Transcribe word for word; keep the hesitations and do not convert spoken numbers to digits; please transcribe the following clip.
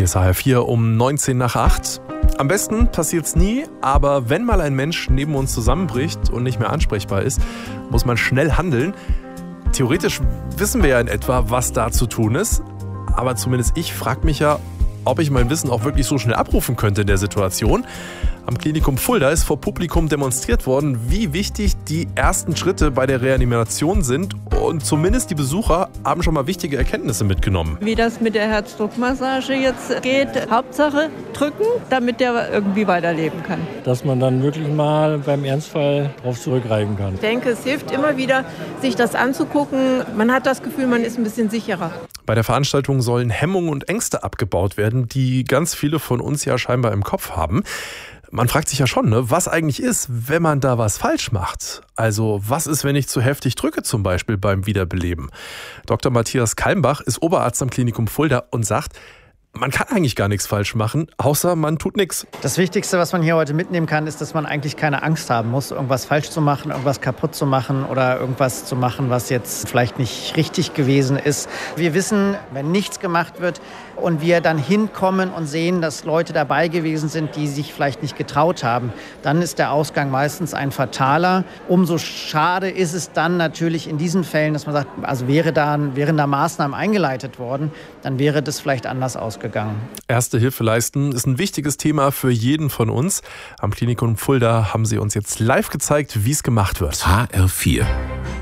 Hier ist H R vier um neunzehn nach acht. Am besten passiert's nie, aber wenn mal ein Mensch neben uns zusammenbricht und nicht mehr ansprechbar ist, muss man schnell handeln. Theoretisch wissen wir ja in etwa, was da zu tun ist, aber zumindest ich frage mich ja, ob ich mein Wissen auch wirklich so schnell abrufen könnte in der Situation. Am Klinikum Fulda ist vor Publikum demonstriert worden, wie wichtig die ersten Schritte bei der Reanimation sind. Und zumindest die Besucher haben schon mal wichtige Erkenntnisse mitgenommen. Wie das mit der Herzdruckmassage jetzt geht, Hauptsache drücken, damit der irgendwie weiterleben kann. Dass man dann wirklich mal beim Ernstfall drauf zurückgreifen kann. Ich denke, es hilft immer wieder, sich das anzugucken. Man hat das Gefühl, man ist ein bisschen sicherer. Bei der Veranstaltung sollen Hemmungen und Ängste abgebaut werden, die ganz viele von uns ja scheinbar im Kopf haben. Man fragt sich ja schon, ne, was eigentlich ist, wenn man da was falsch macht. Also was ist, wenn ich zu heftig drücke, zum Beispiel beim Wiederbeleben? Doktor Matthias Kalmbach ist Oberarzt am Klinikum Fulda und sagt, man kann eigentlich gar nichts falsch machen, außer man tut nichts. Das Wichtigste, was man hier heute mitnehmen kann, ist, dass man eigentlich keine Angst haben muss, irgendwas falsch zu machen, irgendwas kaputt zu machen oder irgendwas zu machen, was jetzt vielleicht nicht richtig gewesen ist. Wir wissen, wenn nichts gemacht wird und wir dann hinkommen und sehen, dass Leute dabei gewesen sind, die sich vielleicht nicht getraut haben, dann ist der Ausgang meistens ein fataler. Umso schade ist es dann natürlich in diesen Fällen, dass man sagt, also wäre da, wären da Maßnahmen eingeleitet worden, dann wäre das vielleicht anders ausgegangen. Gegangen. Erste Hilfe leisten ist ein wichtiges Thema für jeden von uns. Am Klinikum Fulda haben sie uns jetzt live gezeigt, wie es gemacht wird. H R vier